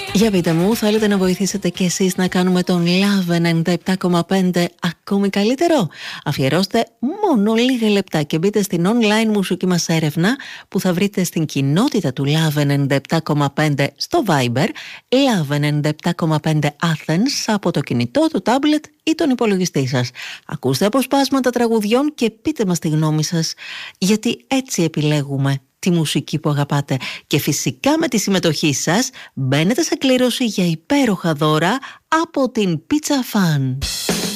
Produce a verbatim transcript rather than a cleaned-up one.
Για πείτε μου, θέλετε να βοηθήσετε κι εσείς να κάνουμε τον Love ενενήντα επτά κόμμα πέντε ακόμη καλύτερο? Αφιερώστε μόνο λίγα λεπτά και μπείτε στην online μουσική μας έρευνα που θα βρείτε στην κοινότητα του Love ενενήντα επτά κόμμα πέντε στο Viber, Love ενενήντα επτά κόμμα πέντε Athens από το κινητό, το τάμπλετ ή τον υπολογιστή σας. Ακούστε αποσπάσματα τραγουδιών και πείτε μας τη γνώμη σας, γιατί έτσι επιλέγουμε τη μουσική που αγαπάτε. Και φυσικά με τη συμμετοχή σας μπαίνετε σε κλήρωση για υπέροχα δώρα από την Pizza Fan.